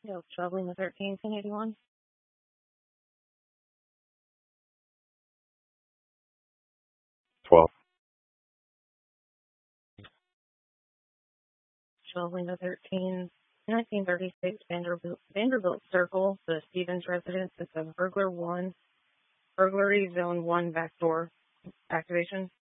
No, traveling the 13,1081. Twelve. Traveling the 1936 Vanderbilt Circle, the Stevens residence. It's a burglary zone 1 backdoor activation.